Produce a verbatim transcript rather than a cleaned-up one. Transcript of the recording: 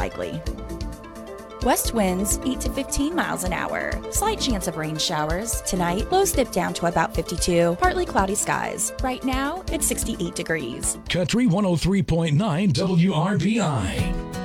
likely. West winds eight to fifteen miles an hour. Slight chance of rain showers. Tonight, lows dip down to about fifty-two. Partly cloudy skies. Right now, it's sixty-eight degrees. Country one oh three point nine W R B I.